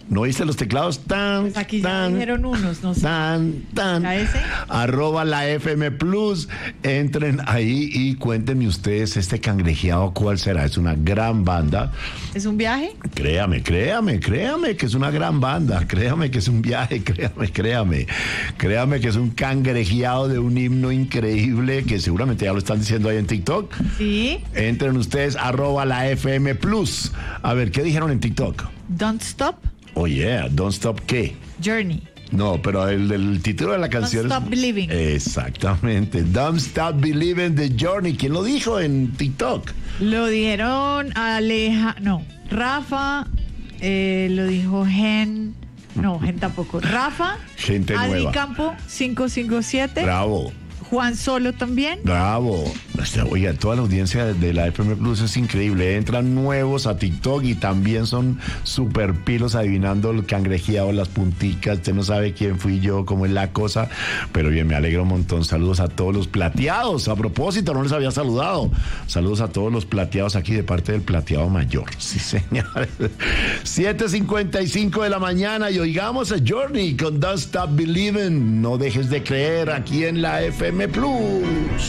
¿No oíste los teclados? Tan, Pues aquí ya tan, dijeron unos, no sé. tan. ¿La S? @ la FM Plus. Entren ahí y cuéntenme ustedes este cangrejeado, ¿cuál será? Es una gran banda. ¿Es un viaje? Créame que es una gran banda. Créame que es un viaje, créame que es un cangrejeado de un himno increíble que seguramente ya lo están diciendo ahí en TikTok. Sí. Entren ustedes @ la FM Plus. A ver, ¿qué dijeron en TikTok? Don't Stop Oh yeah, Don't Stop ¿qué? Journey. No, pero el título de la canción Don't Stop Believing. Exactamente. Don't Stop Believing the Journey. ¿Quién lo dijo en TikTok? Lo dijeron Rafa, lo dijo Gen tampoco. Rafa, Gente Adi nueva. Campo 557, Bravo. Juan Solo también. Bravo. Oiga, toda la audiencia de la FM Plus es increíble. Entran nuevos a TikTok y también son super pilos adivinando el cangrejeado, las punticas. Usted no sabe quién fui yo, cómo es la cosa. Pero bien, me alegro un montón. Saludos a todos los plateados. A propósito, no les había saludado. Saludos a todos los plateados aquí de parte del plateado mayor. Sí, señores. 7:55 de la mañana y oigamos a Journey con Don't Stop Believing. No dejes de creer aquí en la FM Plus.